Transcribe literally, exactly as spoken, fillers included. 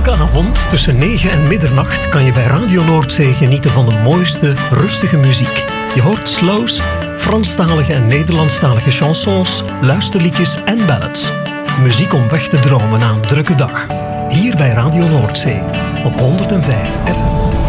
Elke avond tussen negen en middernacht kan je bij Radio Noordzee genieten van de mooiste, rustige muziek. Je hoort slows, Franstalige en Nederlandstalige chansons, luisterliedjes en ballads. Muziek om weg te dromen na een drukke dag. Hier bij Radio Noordzee op honderdvijf F M.